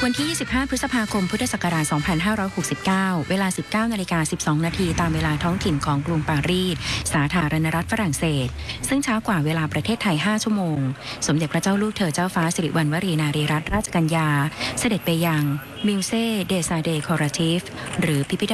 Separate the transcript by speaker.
Speaker 1: วันที่ 25 พฤษภาคม พุทธศักราช 2569 เวลา 19:12 นาทีตามเวลาท้องถิ่นของกรุงปารีสสาธารณรัฐฝรั่งเศสซึ่งช้ากว่าเวลาประเทศไทย 5 ชั่วโมงสมเด็จพระเจ้าลูกเธอเจ้าฟ้าสิริวัณวรีนารีรัตนราชกัญญาเสด็จไปยังมิวเซ่เดซาเดคอราติฟหรือพิพิธ